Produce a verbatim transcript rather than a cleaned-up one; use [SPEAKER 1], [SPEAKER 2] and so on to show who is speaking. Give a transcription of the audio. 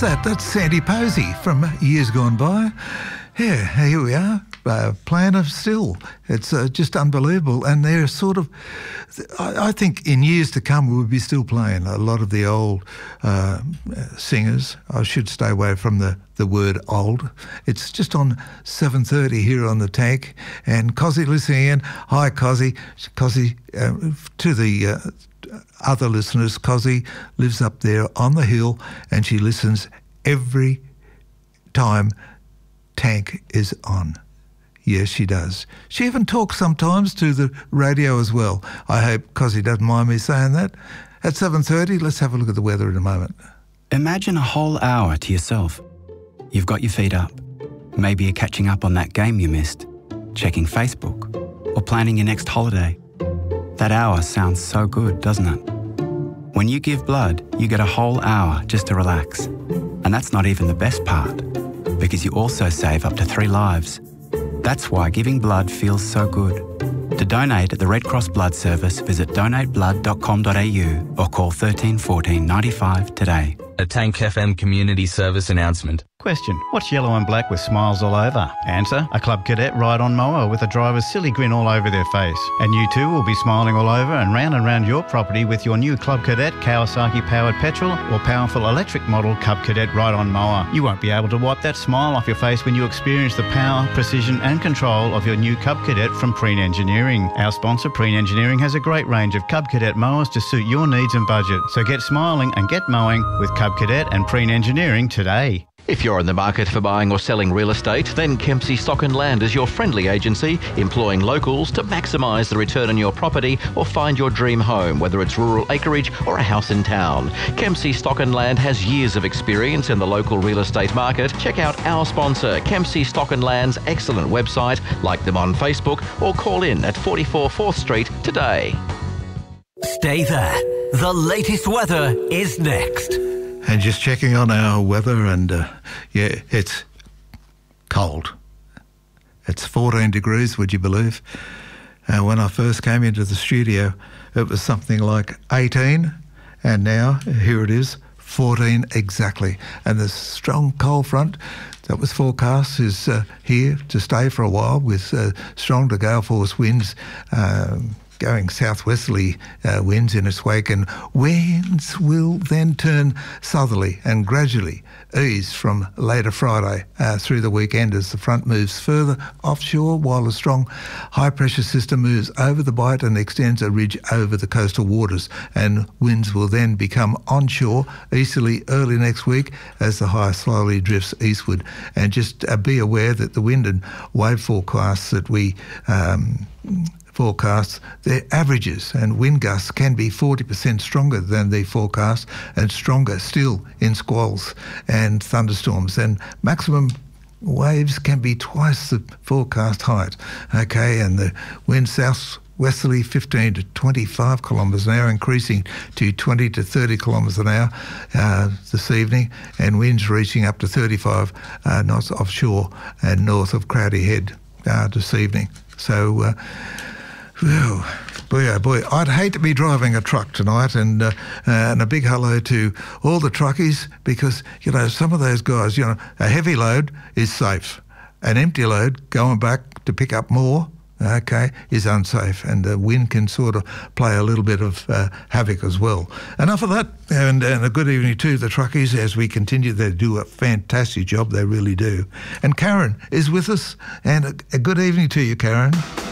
[SPEAKER 1] that? That's Sandy Posey from years gone by. Yeah, here we are, uh, playing it still. It's uh, just unbelievable. And they're sort of, I, I think in years to come we'll be still playing a lot of the old uh, singers. I should stay away from the, the word old. It's just on seven thirty here on the Tank. And Cozzy listening in. Hi, Cozzy. Cozzy, uh, to the uh, other listeners, Cozzy lives up there on the hill and she listens every time Tank is on. Yes, she does. She even talks sometimes to the radio as well. I hope Cozzy doesn't mind me saying that. At seven thirty, let's have a look at the weather in a moment.
[SPEAKER 2] Imagine a whole hour to yourself. You've got your feet up. Maybe you're catching up on that game you missed, checking Facebook, or planning your next holiday. That hour sounds so good, doesn't it? When you give blood, you get a whole hour just to relax. And that's not even the best part, because you also save up to three lives. That's why giving blood feels so good. To donate at the Red Cross Blood Service, visit donate blood dot com dot a u or call thirteen fourteen ninety-five today.
[SPEAKER 3] A Tank F M community service announcement.
[SPEAKER 4] Question: what's yellow and black with smiles all over? Answer: a Club Cadet ride-on mower with a driver's silly grin all over their face. And you too will be smiling all over and round and round your property with your new Club Cadet Kawasaki-powered petrol or powerful electric model Club Cadet ride-on mower. You won't be able to wipe that smile off your face when you experience the power, precision and control of your new Cub Cadet from Preen Engineering. Our sponsor, Preen Engineering, has a great range of Cub Cadet mowers to suit your needs and budget. So get smiling and get mowing with Cub Cadet and Preen Engineering today.
[SPEAKER 5] If you're in the market for buying or selling real estate, then Kempsey Stock and Land is your friendly agency, employing locals to maximise the return on your property or find your dream home, whether it's rural acreage or a house in town. Kempsey Stock and Land has years of experience in the local real estate market. Check out our sponsor, Kempsey Stock and Land's excellent website, like them on Facebook, or call in at forty-four fourth Street today.
[SPEAKER 6] Stay there. The latest weather is next.
[SPEAKER 1] And just checking on our weather, and uh, yeah, it's cold. It's fourteen degrees, would you believe? Uh, when I first came into the studio, it was something like eighteen, and now, here it is, fourteen exactly. And the strong cold front that was forecast is uh, here to stay for a while with uh, strong to gale force winds, um, going southwesterly uh, winds in its wake, and winds will then turn southerly and gradually ease from later Friday uh, through the weekend as the front moves further offshore, while a strong high-pressure system moves over the Bight and extends a ridge over the coastal waters, and winds will then become onshore easterly early next week as the high slowly drifts eastward. And just uh, be aware that the wind and wave forecasts that we um, forecasts, their averages, and wind gusts can be forty percent stronger than the forecast and stronger still in squalls and thunderstorms. And maximum waves can be twice the forecast height. Okay, and the wind southwesterly fifteen to twenty-five kilometres an hour, increasing to twenty to thirty kilometres an hour uh, this evening, and winds reaching up to thirty-five uh, knots offshore and north of Crowdy Head uh, this evening. So, uh, well, boy, oh boy, I'd hate to be driving a truck tonight, and uh, uh, and a big hello to all the truckies, because, you know, some of those guys, you know, a heavy load is safe. An empty load going back to pick up more, okay, is unsafe, and the wind can sort of play a little bit of uh, havoc as well. Enough of that, and, and a good evening to the truckies as we continue. They do a fantastic job, they really do. And Karen is with us, and a, a good evening to you, Karen.